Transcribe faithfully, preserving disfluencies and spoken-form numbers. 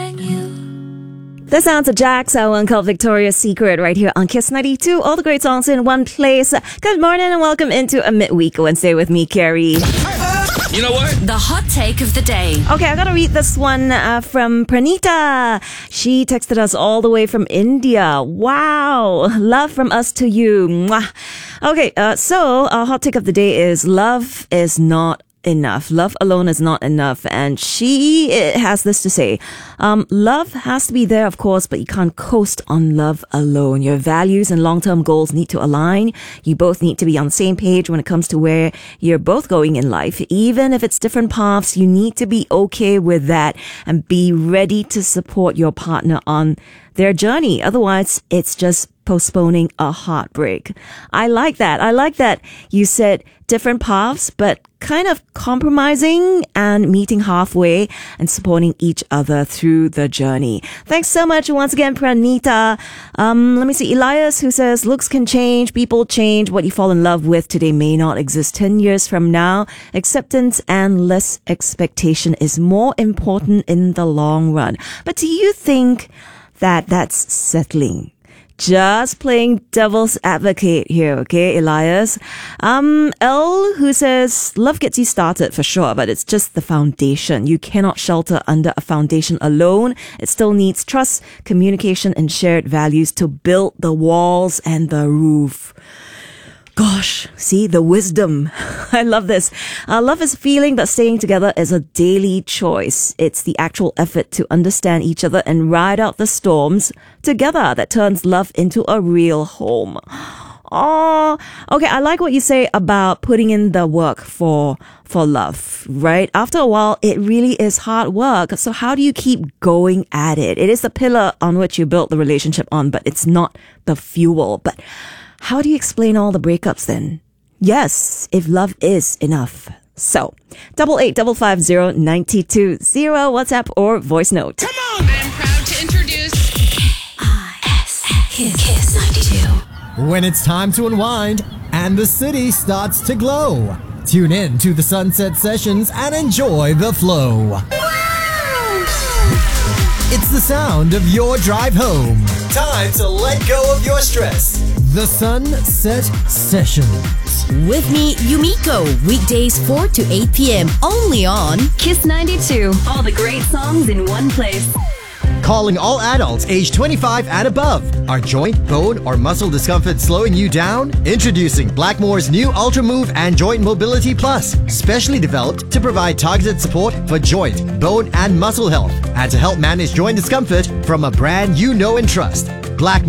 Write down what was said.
and you. The sounds of Jax, our one called Victoria's Secret right here on Kiss ninety-two. All the great songs in one place. Good morning and welcome into a midweek Wednesday with me, Carrie. You know what? The hot take of the day. Okay, I gotta read this one uh, from Pranita. She texted us all the way from India. Wow. Love from us to you. Mwah. Okay, uh, so our hot take of the day is love is not enough. Love alone is not enough. And she has this to say. Um, love has to be there, of course, but you can't coast on love alone. Your values and long-term goals need to align. You both need to be on the same page when it comes to where you're both going in life. Even if it's different paths, you need to be okay with that and be ready to support your partner on their journey. Otherwise, it's just postponing a heartbreak. I like that. I like that you said different paths, but kind of compromising and meeting halfway and supporting each other through the journey. Thanks so much once again, Pranita. Um, let me see. Elias, who says, looks can change, people change. What you fall in love with today may not exist ten years from now. Acceptance and less expectation is more important in the long run. But do you think that that's settling? Just playing devil's advocate here, okay, Elias? Um, L, who says, love gets you started for sure, but it's just the foundation. You cannot shelter under a foundation alone. It still needs trust, communication, and shared values to build the walls and the roof. Gosh, see, the wisdom. I love this. Uh, love is a feeling, but staying together is a daily choice. It's the actual effort to understand each other and ride out the storms together that turns love into a real home. Oh, okay. I like what you say about putting in the work for, for love, right? After a while, it really is hard work. So how do you keep going at it? It is the pillar on which you build the relationship on, but it's not the fuel. But how do you explain all the breakups then? Yes, if love is enough. So, double eight double five zero ninety two zero WhatsApp or voice note. Come on! I'm proud to introduce I S Kiss, Kiss ninety-two. When it's time to unwind and the city starts to glow, tune in to the Sunset Sessions and enjoy the flow. It's the sound of your drive home. Time to let go of your stress. The Sunset Sessions. With me, Yumiko, weekdays four to eight p.m. only on Kiss ninety-two. All the great songs in one place. Calling all adults age twenty-five and above. Are joint, bone, or muscle discomfort slowing you down? Introducing Blackmore's new Ultra Move and Joint Mobility Plus, specially developed to provide targeted support for joint, bone, and muscle health, and to help manage joint discomfort from a brand you know and trust. Blackmore